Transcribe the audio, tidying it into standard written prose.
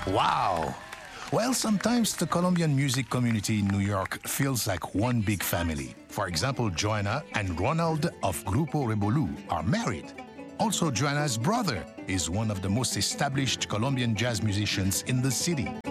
Wow. Well, sometimes the Colombian music community in New York feels like one big family. For example, Joanna and Ronald of Grupo Rebolu are married. Also, Joanna's brother is one of the most established Colombian jazz musicians in the city.